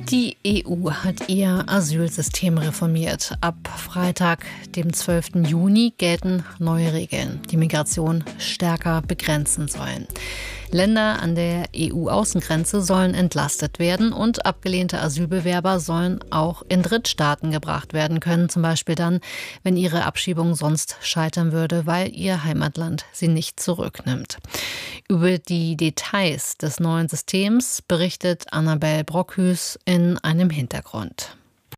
Die EU hat ihr Asylsystem reformiert. Ab Freitag, dem 12. Juni, gelten neue Regeln, die Migration stärker begrenzen sollen. Länder an der EU-Außengrenze sollen entlastet werden und abgelehnte Asylbewerber sollen auch in Drittstaaten gebracht werden können, zum Beispiel dann, wenn ihre Abschiebung sonst scheitern würde, weil ihr Heimatland sie nicht zurücknimmt. Über die Details des neuen Systems berichtet Annabel Brockhus in einem Hintergrund.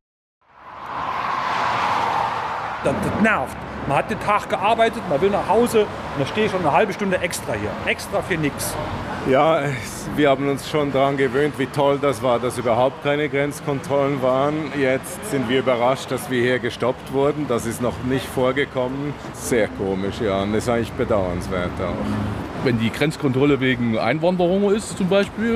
Das nervt. Man hat den Tag gearbeitet, man will nach Hause und dann stehe ich schon eine halbe Stunde extra hier. Extra für nichts. Ja, wir haben uns schon daran gewöhnt, wie toll das war, dass überhaupt keine Grenzkontrollen waren. Jetzt sind wir überrascht, dass wir hier gestoppt wurden. Das ist noch nicht vorgekommen. Sehr komisch, ja, und ist eigentlich bedauernswert auch. Wenn die Grenzkontrolle wegen Einwanderung ist zum Beispiel,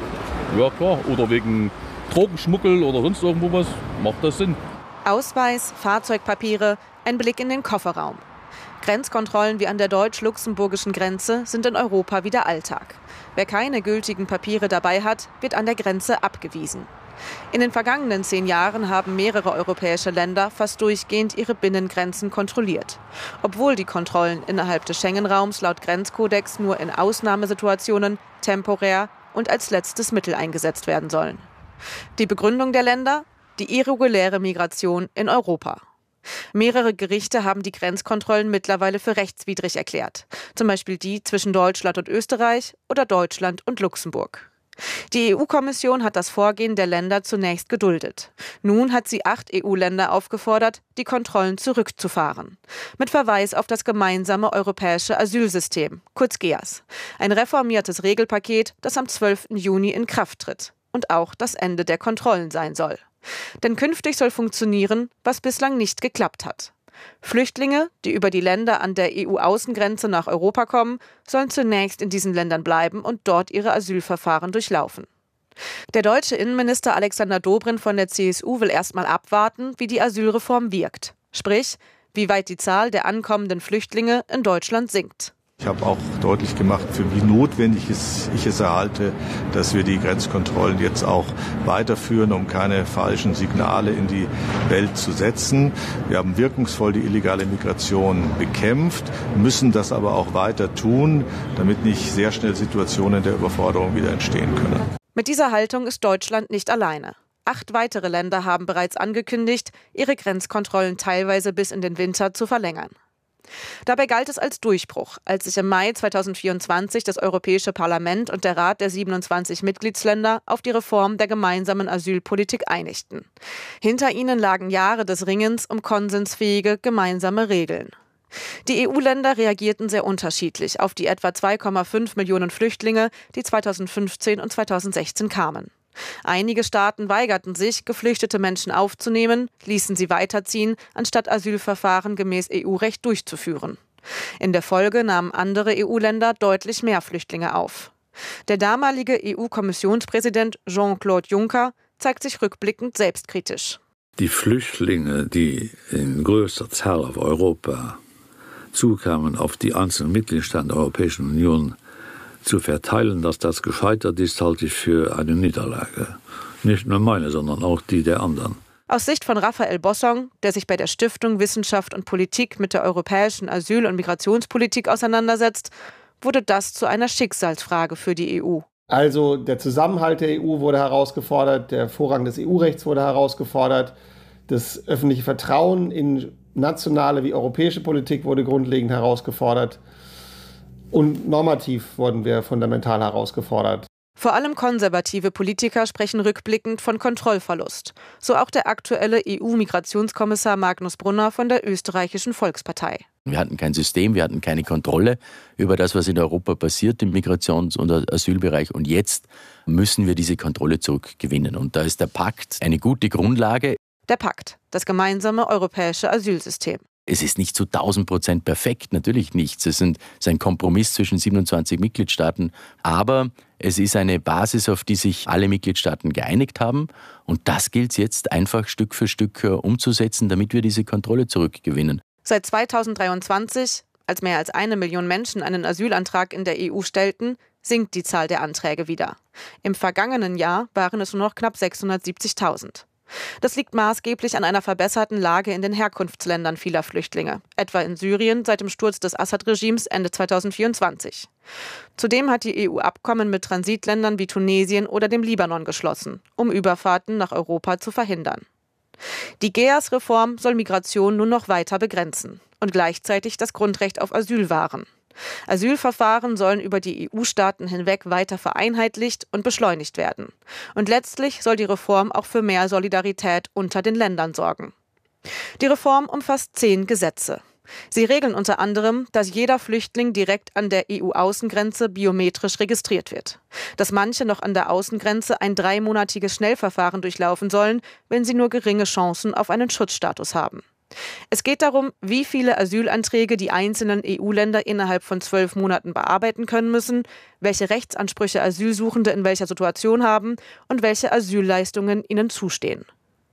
ja klar, oder wegen Drogenschmuggel oder sonst irgendwo was, macht das Sinn. Ausweis, Fahrzeugpapiere, ein Blick in den Kofferraum. Grenzkontrollen wie an der deutsch-luxemburgischen Grenze sind in Europa wieder Alltag. Wer keine gültigen Papiere dabei hat, wird an der Grenze abgewiesen. In den vergangenen 10 Jahren haben mehrere europäische Länder fast durchgehend ihre Binnengrenzen kontrolliert. Obwohl die Kontrollen innerhalb des Schengen-Raums laut Grenzkodex nur in Ausnahmesituationen, temporär und als letztes Mittel eingesetzt werden sollen. Die Begründung der Länder? Die irreguläre Migration in Europa. Mehrere Gerichte haben die Grenzkontrollen mittlerweile für rechtswidrig erklärt. Zum Beispiel die zwischen Deutschland und Österreich oder Deutschland und Luxemburg. Die EU-Kommission hat das Vorgehen der Länder zunächst geduldet. Nun hat sie 8 EU-Länder aufgefordert, die Kontrollen zurückzufahren. Mit Verweis auf das gemeinsame europäische Asylsystem, kurz GEAS. Ein reformiertes Regelpaket, das am 12. Juni in Kraft tritt und auch das Ende der Kontrollen sein soll. Denn künftig soll funktionieren, was bislang nicht geklappt hat. Flüchtlinge, die über die Länder an der EU-Außengrenze nach Europa kommen, sollen zunächst in diesen Ländern bleiben und dort ihre Asylverfahren durchlaufen. Der deutsche Innenminister Alexander Dobrindt von der CSU will erst mal abwarten, wie die Asylreform wirkt. Sprich, wie weit die Zahl der ankommenden Flüchtlinge in Deutschland sinkt. Ich habe auch deutlich gemacht, für wie notwendig ich es erhalte, dass wir die Grenzkontrollen jetzt auch weiterführen, um keine falschen Signale in die Welt zu setzen. Wir haben wirkungsvoll die illegale Migration bekämpft, müssen das aber auch weiter tun, damit nicht sehr schnell Situationen der Überforderung wieder entstehen können. Mit dieser Haltung ist Deutschland nicht alleine. 8 weitere Länder haben bereits angekündigt, ihre Grenzkontrollen teilweise bis in den Winter zu verlängern. Dabei galt es als Durchbruch, als sich im Mai 2024 das Europäische Parlament und der Rat der 27 Mitgliedsländer auf die Reform der gemeinsamen Asylpolitik einigten. Hinter ihnen lagen Jahre des Ringens um konsensfähige gemeinsame Regeln. Die EU-Länder reagierten sehr unterschiedlich auf die etwa 2,5 Millionen Flüchtlinge, die 2015 und 2016 kamen. Einige Staaten weigerten sich, geflüchtete Menschen aufzunehmen, ließen sie weiterziehen, anstatt Asylverfahren gemäß EU-Recht durchzuführen. In der Folge nahmen andere EU-Länder deutlich mehr Flüchtlinge auf. Der damalige EU-Kommissionspräsident Jean-Claude Juncker zeigt sich rückblickend selbstkritisch. Die Flüchtlinge, die in größter Zahl auf Europa zukamen, auf die einzelnen Mitgliedstaaten der Europäischen Union zu verteilen, dass das gescheitert ist, halte ich für eine Niederlage. Nicht nur meine, sondern auch die der anderen. Aus Sicht von Raphael Bossong, der sich bei der Stiftung Wissenschaft und Politik mit der europäischen Asyl- und Migrationspolitik auseinandersetzt, wurde das zu einer Schicksalsfrage für die EU. Also der Zusammenhalt der EU wurde herausgefordert, der Vorrang des EU-Rechts wurde herausgefordert, das öffentliche Vertrauen in nationale wie europäische Politik wurde grundlegend herausgefordert. Und normativ wurden wir fundamental herausgefordert. Vor allem konservative Politiker sprechen rückblickend von Kontrollverlust. So auch der aktuelle EU-Migrationskommissar Magnus Brunner von der österreichischen Volkspartei. Wir hatten kein System, wir hatten keine Kontrolle über das, was in Europa passiert im Migrations- und Asylbereich. Und jetzt müssen wir diese Kontrolle zurückgewinnen. Und da ist der Pakt eine gute Grundlage. Der Pakt, das gemeinsame europäische Asylsystem. Es ist nicht zu 1000% perfekt, natürlich nicht. Es ist ein Kompromiss zwischen 27 Mitgliedstaaten. Aber es ist eine Basis, auf die sich alle Mitgliedstaaten geeinigt haben. Und das gilt es jetzt einfach Stück für Stück umzusetzen, damit wir diese Kontrolle zurückgewinnen. Seit 2023, als mehr als 1 Million Menschen einen Asylantrag in der EU stellten, sinkt die Zahl der Anträge wieder. Im vergangenen Jahr waren es nur noch knapp 670.000. Das liegt maßgeblich an einer verbesserten Lage in den Herkunftsländern vieler Flüchtlinge, etwa in Syrien seit dem Sturz des Assad-Regimes Ende 2024. Zudem hat die EU Abkommen mit Transitländern wie Tunesien oder dem Libanon geschlossen, um Überfahrten nach Europa zu verhindern. Die GEAS-Reform soll Migration nun noch weiter begrenzen und gleichzeitig das Grundrecht auf Asyl wahren. Asylverfahren sollen über die EU-Staaten hinweg weiter vereinheitlicht und beschleunigt werden. Und letztlich soll die Reform auch für mehr Solidarität unter den Ländern sorgen. Die Reform umfasst 10 Gesetze. Sie regeln unter anderem, dass jeder Flüchtling direkt an der EU-Außengrenze biometrisch registriert wird. Dass manche noch an der Außengrenze ein 3-monatiges Schnellverfahren durchlaufen sollen, wenn sie nur geringe Chancen auf einen Schutzstatus haben. Es geht darum, wie viele Asylanträge die einzelnen EU-Länder innerhalb von 12 Monaten bearbeiten können müssen, welche Rechtsansprüche Asylsuchende in welcher Situation haben und welche Asylleistungen ihnen zustehen.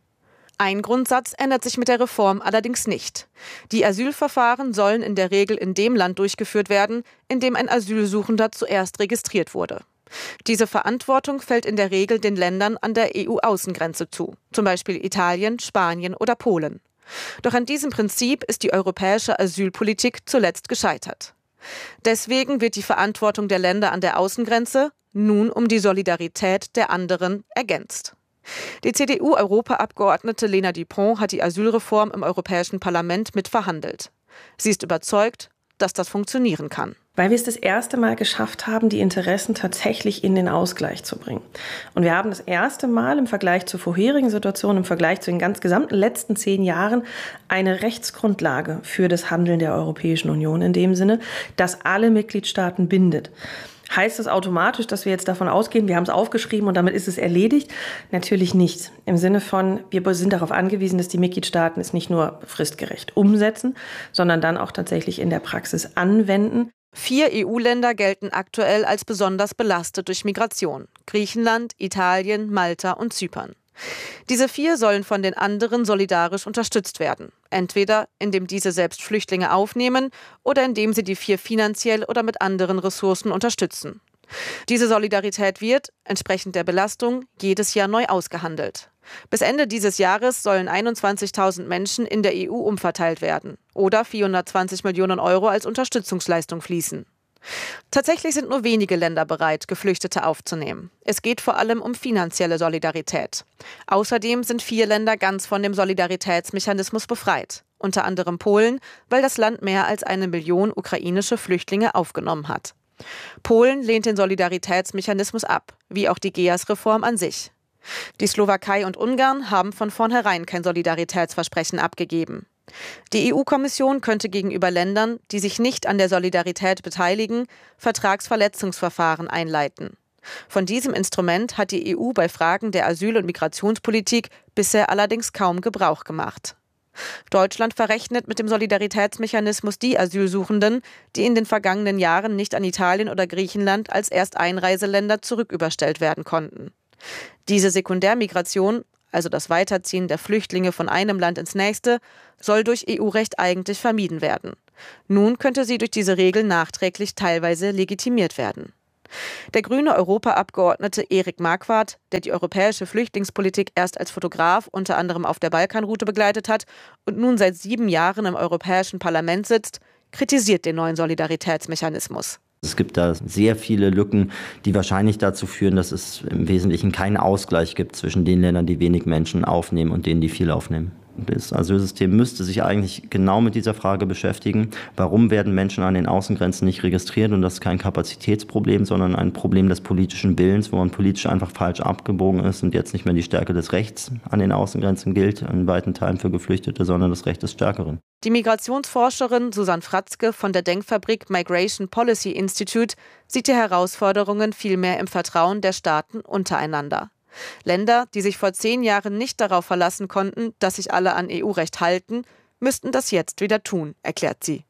Ein Grundsatz ändert sich mit der Reform allerdings nicht. Die Asylverfahren sollen in der Regel in dem Land durchgeführt werden, in dem ein Asylsuchender zuerst registriert wurde. Diese Verantwortung fällt in der Regel den Ländern an der EU-Außengrenze zu, zum Beispiel Italien, Spanien oder Polen. Doch an diesem Prinzip ist die europäische Asylpolitik zuletzt gescheitert. Deswegen wird die Verantwortung der Länder an der Außengrenze nun um die Solidarität der anderen ergänzt. Die CDU-Europaabgeordnete Lena Dupont hat die Asylreform im Europäischen Parlament mitverhandelt. Sie ist überzeugt, dass das funktionieren kann. Weil wir es das erste Mal geschafft haben, die Interessen tatsächlich in den Ausgleich zu bringen. Und wir haben das erste Mal im Vergleich zur vorherigen Situation, im Vergleich zu den ganz gesamten letzten 10 Jahren, eine Rechtsgrundlage für das Handeln der Europäischen Union in dem Sinne, dass alle Mitgliedstaaten bindet. Heißt das automatisch, dass wir jetzt davon ausgehen, wir haben es aufgeschrieben und damit ist es erledigt? Natürlich nicht. Im Sinne von, wir sind darauf angewiesen, dass die Mitgliedstaaten es nicht nur fristgerecht umsetzen, sondern dann auch tatsächlich in der Praxis anwenden. 4 EU-Länder gelten aktuell als besonders belastet durch Migration: Griechenland, Italien, Malta und Zypern. Diese 4 sollen von den anderen solidarisch unterstützt werden. Entweder indem diese selbst Flüchtlinge aufnehmen oder indem sie die 4 finanziell oder mit anderen Ressourcen unterstützen. Diese Solidarität wird, entsprechend der Belastung, jedes Jahr neu ausgehandelt. Bis Ende dieses Jahres sollen 21.000 Menschen in der EU umverteilt werden oder 420 Millionen Euro als Unterstützungsleistung fließen. Tatsächlich sind nur wenige Länder bereit, Geflüchtete aufzunehmen. Es geht vor allem um finanzielle Solidarität. Außerdem sind 4 Länder ganz von dem Solidaritätsmechanismus befreit. Unter anderem Polen, weil das Land mehr als 1 Million ukrainische Flüchtlinge aufgenommen hat. Polen lehnt den Solidaritätsmechanismus ab, wie auch die GEAS-Reform an sich. Die Slowakei und Ungarn haben von vornherein kein Solidaritätsversprechen abgegeben. Die EU-Kommission könnte gegenüber Ländern, die sich nicht an der Solidarität beteiligen, Vertragsverletzungsverfahren einleiten. Von diesem Instrument hat die EU bei Fragen der Asyl- und Migrationspolitik bisher allerdings kaum Gebrauch gemacht. Deutschland verrechnet mit dem Solidaritätsmechanismus die Asylsuchenden, die in den vergangenen Jahren nicht an Italien oder Griechenland als Ersteinreiseländer zurücküberstellt werden konnten. Diese Sekundärmigration, also das Weiterziehen der Flüchtlinge von einem Land ins nächste, soll durch EU-Recht eigentlich vermieden werden. Nun könnte sie durch diese Regel nachträglich teilweise legitimiert werden. Der grüne Europaabgeordnete Erik Marquardt, der die europäische Flüchtlingspolitik erst als Fotograf unter anderem auf der Balkanroute begleitet hat und nun seit 7 Jahren im Europäischen Parlament sitzt, kritisiert den neuen Solidaritätsmechanismus. Es gibt da sehr viele Lücken, die wahrscheinlich dazu führen, dass es im Wesentlichen keinen Ausgleich gibt zwischen den Ländern, die wenig Menschen aufnehmen und denen, die viel aufnehmen. Das Asylsystem müsste sich eigentlich genau mit dieser Frage beschäftigen. Warum werden Menschen an den Außengrenzen nicht registriert? Und das ist kein Kapazitätsproblem, sondern ein Problem des politischen Willens, wo man politisch einfach falsch abgebogen ist und jetzt nicht mehr die Stärke des Rechts an den Außengrenzen gilt, in weiten Teilen für Geflüchtete, sondern das Recht des Stärkeren. Die Migrationsforscherin Susanne Fratzke von der Denkfabrik Migration Policy Institute sieht die Herausforderungen vielmehr im Vertrauen der Staaten untereinander. Länder, die sich vor 10 Jahren nicht darauf verlassen konnten, dass sich alle an EU-Recht halten, müssten das jetzt wieder tun, erklärt sie.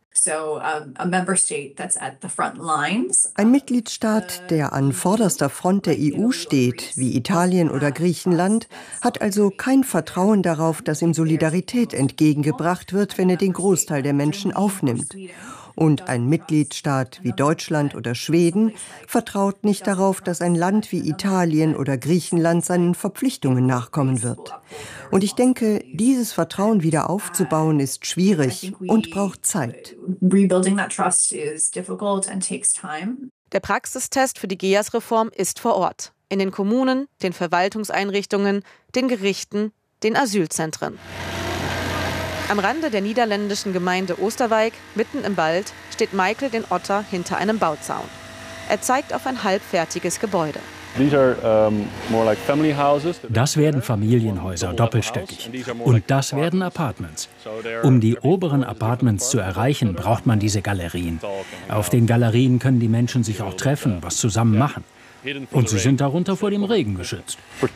Ein Mitgliedstaat, der an vorderster Front der EU steht, wie Italien oder Griechenland, hat also kein Vertrauen darauf, dass ihm Solidarität entgegengebracht wird, wenn er den Großteil der Menschen aufnimmt. Und ein Mitgliedstaat wie Deutschland oder Schweden vertraut nicht darauf, dass ein Land wie Italien oder Griechenland seinen Verpflichtungen nachkommen wird. Und ich denke, dieses Vertrauen wieder aufzubauen, ist schwierig und braucht Zeit. Der Praxistest für die GEAS-Reform ist vor Ort. In den Kommunen, den Verwaltungseinrichtungen, den Gerichten, den Asylzentren. Am Rande der niederländischen Gemeinde Oosterwijk, mitten im Wald, steht Michael den Otter hinter einem Bauzaun. Er zeigt auf ein halbfertiges Gebäude. Das werden Familienhäuser, doppelstöckig. Und das werden Apartments. Um die oberen Apartments zu erreichen, braucht man diese Galerien. Auf den Galerien können die Menschen sich auch treffen, was zusammen machen. Und sie sind darunter vor dem Regen geschützt.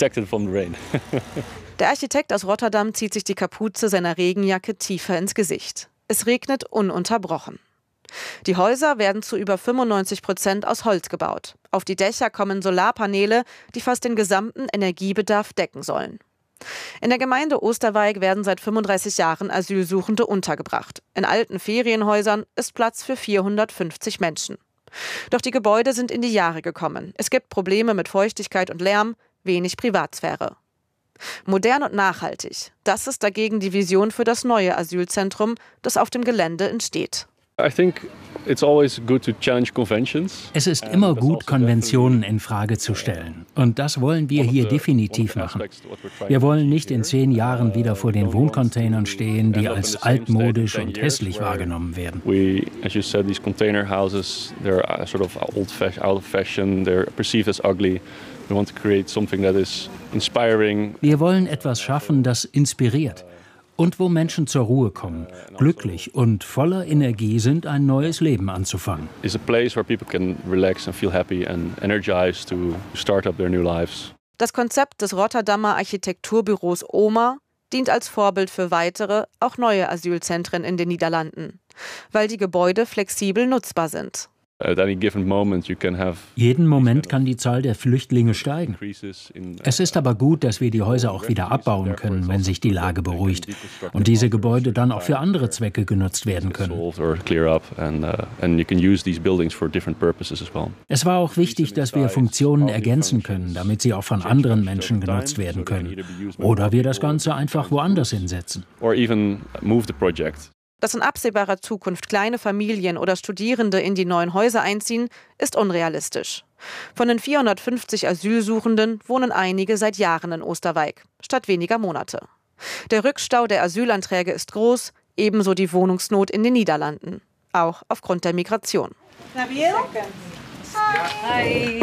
Der Architekt aus Rotterdam zieht sich die Kapuze seiner Regenjacke tiefer ins Gesicht. Es regnet ununterbrochen. Die Häuser werden zu über 95% aus Holz gebaut. Auf die Dächer kommen Solarpaneele, die fast den gesamten Energiebedarf decken sollen. In der Gemeinde Oosterwijk werden seit 35 Jahren Asylsuchende untergebracht. In alten Ferienhäusern ist Platz für 450 Menschen. Doch die Gebäude sind in die Jahre gekommen. Es gibt Probleme mit Feuchtigkeit und Lärm, wenig Privatsphäre. Modern und nachhaltig, das ist dagegen die Vision für das neue Asylzentrum, das auf dem Gelände entsteht. Es ist immer gut, Konventionen in Frage zu stellen. Und das wollen wir hier definitiv machen. Wir wollen nicht in 10 Jahren wieder vor den Wohncontainern stehen, die als altmodisch und hässlich wahrgenommen werden. Wir wollen etwas schaffen, das inspiriert. Und wo Menschen zur Ruhe kommen, glücklich und voller Energie sind, ein neues Leben anzufangen. Das Konzept des Rotterdamer Architekturbüros OMA dient als Vorbild für weitere, auch neue Asylzentren in den Niederlanden, weil die Gebäude flexibel nutzbar sind. Jeden Moment kann die Zahl der Flüchtlinge steigen. Es ist aber gut, dass wir die Häuser auch wieder abbauen können, wenn sich die Lage beruhigt und diese Gebäude dann auch für andere Zwecke genutzt werden können. Es war auch wichtig, dass wir Funktionen ergänzen können, damit sie auch von anderen Menschen genutzt werden können. Oder wir das Ganze einfach woanders hinsetzen. Dass in absehbarer Zukunft kleine Familien oder Studierende in die neuen Häuser einziehen, ist unrealistisch. Von den 450 Asylsuchenden wohnen einige seit Jahren in Oosterwijk, statt weniger Monate. Der Rückstau der Asylanträge ist groß, ebenso die Wohnungsnot in den Niederlanden, auch aufgrund der Migration. Nabil? Hi.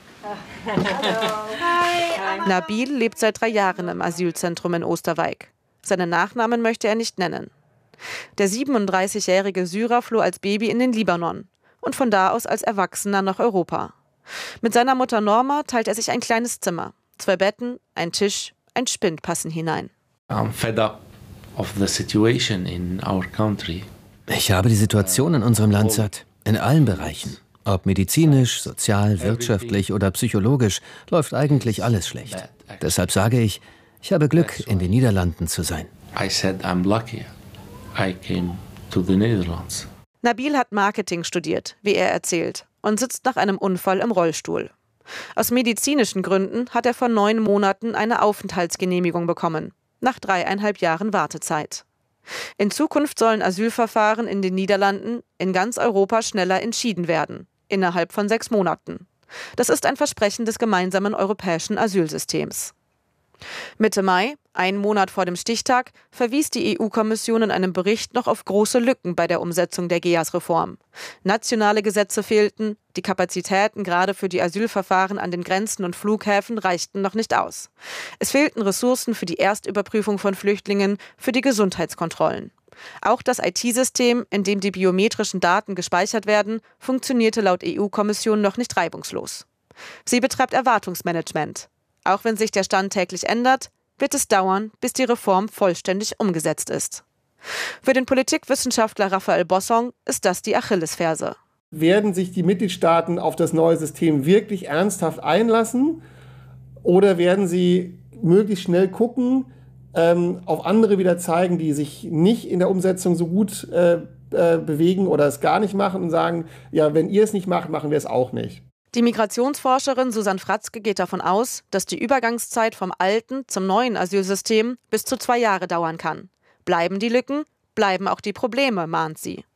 Nabil lebt seit 3 Jahren im Asylzentrum in Oosterwijk. Seinen Nachnamen möchte er nicht nennen. Der 37-jährige Syrer floh als Baby in den Libanon und von da aus als Erwachsener nach Europa. Mit seiner Mutter Norma teilt er sich ein kleines Zimmer. 2 Betten, ein Tisch, ein Spind passen hinein. Ich habe die Situation in unserem Land satt. In allen Bereichen. Ob medizinisch, sozial, wirtschaftlich oder psychologisch, läuft eigentlich alles schlecht. Deshalb sage ich, ich habe Glück, in den Niederlanden zu sein. Nabil hat Marketing studiert, wie er erzählt, und sitzt nach einem Unfall im Rollstuhl. Aus medizinischen Gründen hat er vor 9 Monaten eine Aufenthaltsgenehmigung bekommen, nach 3,5 Jahren Wartezeit. In Zukunft sollen Asylverfahren in den Niederlanden in ganz Europa schneller entschieden werden, innerhalb von 6 Monaten. Das ist ein Versprechen des gemeinsamen europäischen Asylsystems. Mitte Mai, 1 Monat vor dem Stichtag, verwies die EU-Kommission in einem Bericht noch auf große Lücken bei der Umsetzung der GEAS-Reform. Nationale Gesetze fehlten, die Kapazitäten gerade für die Asylverfahren an den Grenzen und Flughäfen reichten noch nicht aus. Es fehlten Ressourcen für die Erstüberprüfung von Flüchtlingen, für die Gesundheitskontrollen. Auch das IT-System, in dem die biometrischen Daten gespeichert werden, funktionierte laut EU-Kommission noch nicht reibungslos. Sie betreibt Erwartungsmanagement. Auch wenn sich der Stand täglich ändert, wird es dauern, bis die Reform vollständig umgesetzt ist. Für den Politikwissenschaftler Raphael Bossong ist das die Achillesferse. Werden sich die Mitgliedstaaten auf das neue System wirklich ernsthaft einlassen oder werden sie möglichst schnell gucken, auf andere wieder zeigen, die sich nicht in der Umsetzung so gut bewegen oder es gar nicht machen und sagen, ja, wenn ihr es nicht macht, machen wir es auch nicht. Die Migrationsforscherin Susanne Fratzke geht davon aus, dass die Übergangszeit vom alten zum neuen Asylsystem bis zu 2 Jahre dauern kann. Bleiben die Lücken, bleiben auch die Probleme, mahnt sie.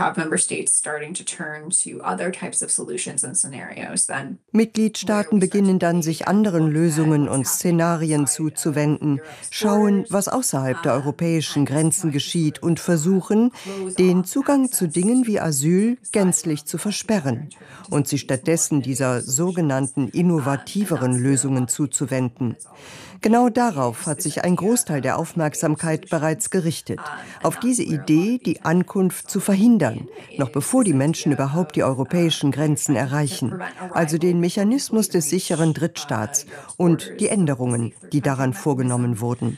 Mitgliedstaaten beginnen dann, sich anderen Lösungen und Szenarien zuzuwenden, schauen, was außerhalb der europäischen Grenzen geschieht und versuchen, den Zugang zu Dingen wie Asyl gänzlich zu versperren und sich stattdessen dieser sogenannten innovativeren Lösungen zuzuwenden. Genau darauf hat sich ein Großteil der Aufmerksamkeit bereits gerichtet, auf diese Idee, die Ankunft zu verhindern, noch bevor die Menschen überhaupt die europäischen Grenzen erreichen, also den Mechanismus des sicheren Drittstaats und die Änderungen, die daran vorgenommen wurden.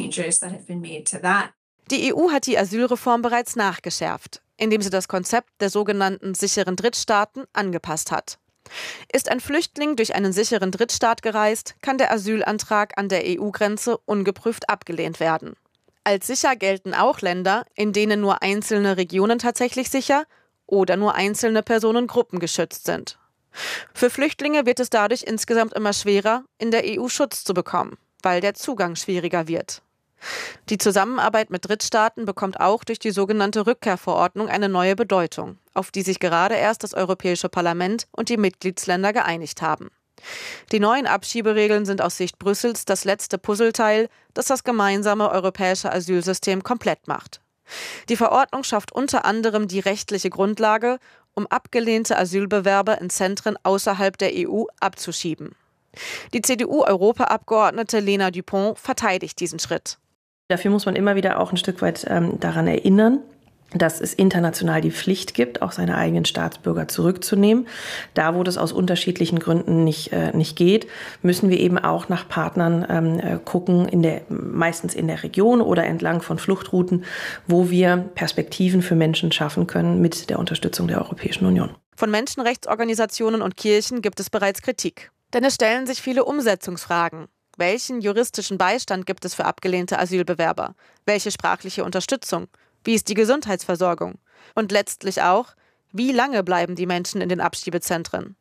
Die EU hat die Asylreform bereits nachgeschärft, indem sie das Konzept der sogenannten sicheren Drittstaaten angepasst hat. Ist ein Flüchtling durch einen sicheren Drittstaat gereist, kann der Asylantrag an der EU-Grenze ungeprüft abgelehnt werden. Als sicher gelten auch Länder, in denen nur einzelne Regionen tatsächlich sicher oder nur einzelne Personengruppen geschützt sind. Für Flüchtlinge wird es dadurch insgesamt immer schwerer, in der EU Schutz zu bekommen, weil der Zugang schwieriger wird. Die Zusammenarbeit mit Drittstaaten bekommt auch durch die sogenannte Rückkehrverordnung eine neue Bedeutung, auf die sich gerade erst das Europäische Parlament und die Mitgliedsländer geeinigt haben. Die neuen Abschieberegeln sind aus Sicht Brüssels das letzte Puzzleteil, das das gemeinsame europäische Asylsystem komplett macht. Die Verordnung schafft unter anderem die rechtliche Grundlage, um abgelehnte Asylbewerber in Zentren außerhalb der EU abzuschieben. Die CDU-Europaabgeordnete Lena Dupont verteidigt diesen Schritt. Dafür muss man immer wieder auch ein Stück weit daran erinnern, dass es international die Pflicht gibt, auch seine eigenen Staatsbürger zurückzunehmen. Da, wo das aus unterschiedlichen Gründen nicht geht, müssen wir eben auch nach Partnern gucken, meistens in der Region oder entlang von Fluchtrouten, wo wir Perspektiven für Menschen schaffen können mit der Unterstützung der Europäischen Union. Von Menschenrechtsorganisationen und Kirchen gibt es bereits Kritik. Denn es stellen sich viele Umsetzungsfragen. Welchen juristischen Beistand gibt es für abgelehnte Asylbewerber? Welche sprachliche Unterstützung? Wie ist die Gesundheitsversorgung? Und letztlich auch, wie lange bleiben die Menschen in den Abschiebezentren?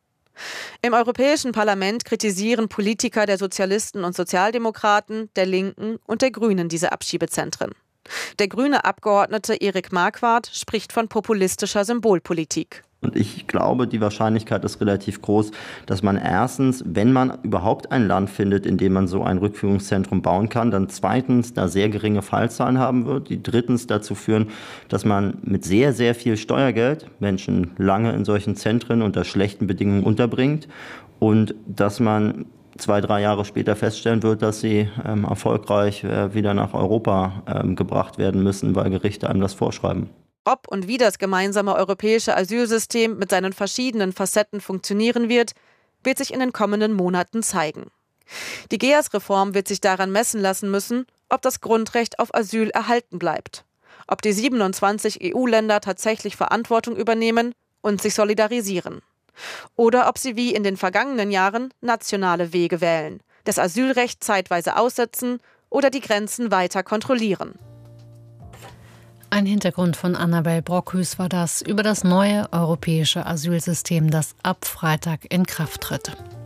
Im Europäischen Parlament kritisieren Politiker der Sozialisten und Sozialdemokraten, der Linken und der Grünen diese Abschiebezentren. Der grüne Abgeordnete Erik Marquardt spricht von populistischer Symbolpolitik. Und ich glaube, die Wahrscheinlichkeit ist relativ groß, dass man erstens, wenn man überhaupt ein Land findet, in dem man so ein Rückführungszentrum bauen kann, dann zweitens da sehr geringe Fallzahlen haben wird, die drittens dazu führen, dass man mit sehr, sehr viel Steuergeld Menschen lange in solchen Zentren unter schlechten Bedingungen unterbringt und dass man 2-3 Jahre später feststellen wird, dass sie erfolgreich wieder nach Europa gebracht werden müssen, weil Gerichte einem das vorschreiben. Ob und wie das gemeinsame europäische Asylsystem mit seinen verschiedenen Facetten funktionieren wird, wird sich in den kommenden Monaten zeigen. Die GEAS-Reform wird sich daran messen lassen müssen, ob das Grundrecht auf Asyl erhalten bleibt, ob die 27 EU-Länder tatsächlich Verantwortung übernehmen und sich solidarisieren. Oder ob sie wie in den vergangenen Jahren nationale Wege wählen, das Asylrecht zeitweise aussetzen oder die Grenzen weiter kontrollieren. Ein Hintergrund von Annabel Brockhus war das über das neue europäische Asylsystem, das ab Freitag in Kraft tritt.